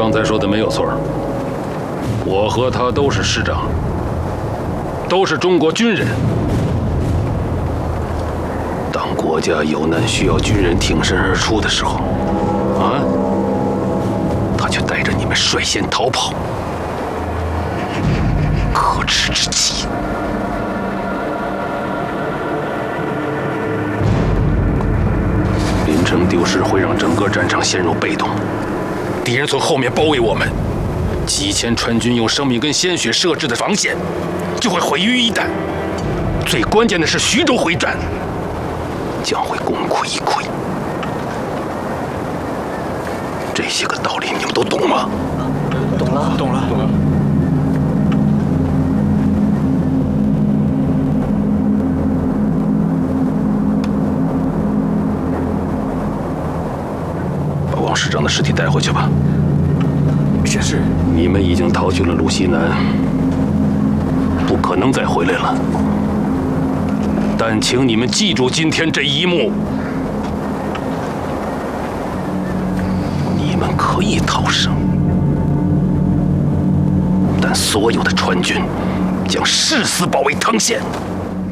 刚才说的没有错，我和他都是师长，都是中国军人。当国家有难需要军人挺身而出的时候，他却带着你们率先逃跑，可耻之极！临城丢失会让整个战场陷入被动，敌人从后面包围我们，几千川军用生命跟鲜血设置的防线就会毁于一旦。最关键的是徐州会战将会功亏一篑。这些个道理你们都懂吗？ 懂了，懂了，懂了。 把王师长的尸体带回去吧。 是。 你们已经逃去了鲁西南，不可能再回来了。但请你们记住今天这一幕。你们可以逃生，但所有的川军将誓死保卫汤县。